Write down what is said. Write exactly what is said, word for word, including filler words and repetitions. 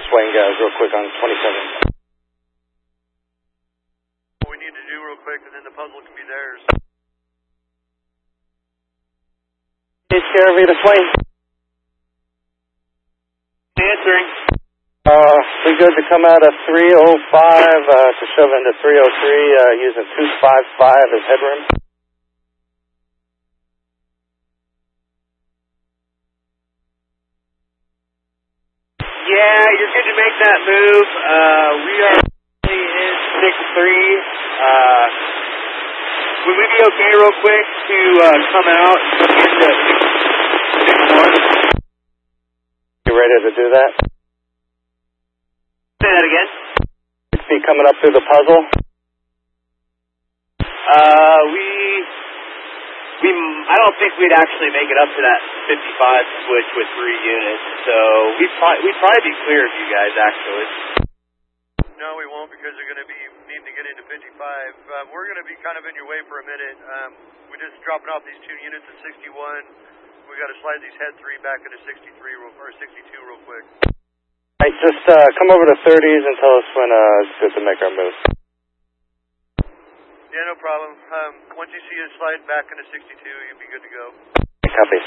swing guys real quick on twenty-seven. What we need to do real quick, and then the puzzle can be theirs. Hey, Sierra Vita swing. Answering. Uh, we good to come out of three oh five uh, to shove into three oh three uh, using two five five as headroom. Yeah, you're good to make that move. Uh, we are in six three. Uh, would we be okay real quick to uh, come out into six one? You ready to do that? Say that again. six feet coming up through the puzzle. Uh, we, we, I don't think we'd actually make it up to that fifty-five switch with three units, so we'd probably, we'd probably be clear of you guys, actually. No, we won't, because they're going to be needing to get into fifty-five. Um, we're going to be kind of in your way for a minute. Um, we're just dropping off these two units at sixty-one. We got to slide these head three back into sixty-three real, or sixty-two real quick. Right, just uh, come over to thirties and tell us when uh, it's good to make our move. Yeah, no problem. Um, once you see it slide back into sixty-two, you'll be good to go. Copy.